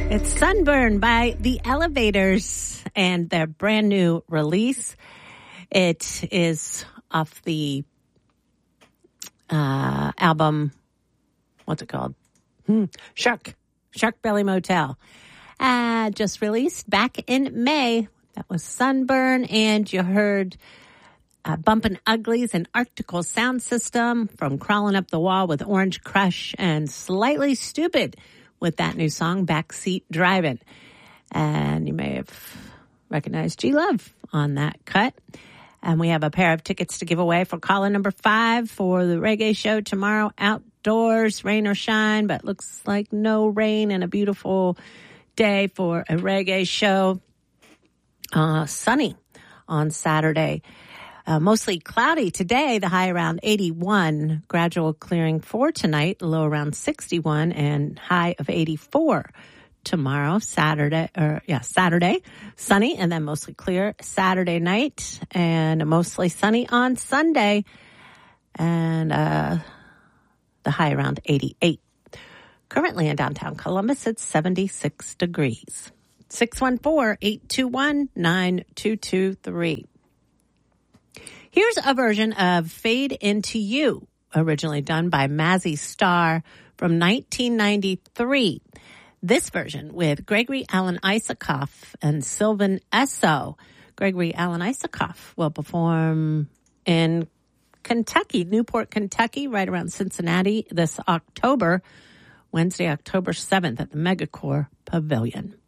It's Sunburn by The Elevators and their brand new release. It is off the album, what's it called? Shark Belly Motel. Just released back in May. That was Sunburn, and you heard Bumpin' Uglies and Arctical Sound System from Crawling Up the Wall with Orange Crush and Slightly Stupid with that new song, Backseat Drivin'. And you may have recognized G-Love on that cut. And we have a pair of tickets to give away for caller number 5 for the reggae show tomorrow outdoors, rain or shine, but looks like no rain and a beautiful day for a reggae show. Sunny on Saturday. Mostly cloudy today, the high around 81, gradual clearing for tonight, the low around 61, and high of 84 tomorrow, Saturday, sunny, and then mostly clear Saturday night, and mostly sunny on Sunday, and the high around 88. Currently in downtown Columbus, it's 76 degrees. 614-821-9223. Here's a version of Fade Into You, originally done by Mazzy Star from 1993. This version with Gregory Alan Isakov and Sylvan Esso. Gregory Alan Isakov will perform in Kentucky, Newport, Kentucky, right around Cincinnati this October, Wednesday, October 7th at the Megacore Pavilion.